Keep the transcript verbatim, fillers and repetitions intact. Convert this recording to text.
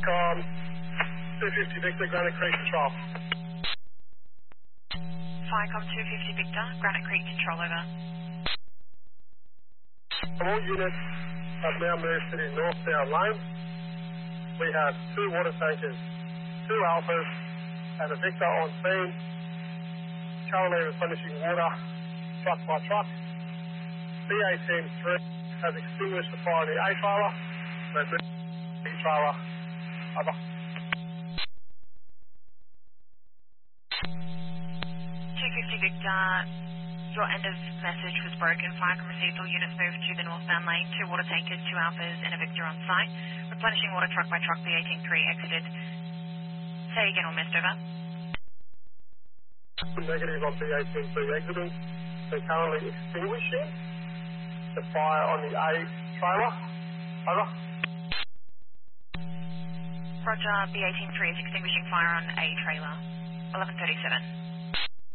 Com two fifty Victor, Granite Creek Control. Firecom two fifty Victor, Granite Creek Control, over. All units have now moved to the north-south lane. We have two water tankers, two Alphas, and a Victor on scene. Currently replenishing water truck by truck. B A Team three has extinguished the fire in the A trailer. We're moving to the B trailer. Over. two fifty Victor, your end of message was broken. Firecom received, all units moved to the northbound lane. Two water tankers, two Alphas, and a Victor on site. Replenishing water truck by truck. B A Team three exited. Say again, all missed, over. Negative on B A Team three exiting. They're currently extinguishing the fire on the A trailer. Over. Roger, B A Team three is extinguishing fire on A trailer. eleven thirty-seven.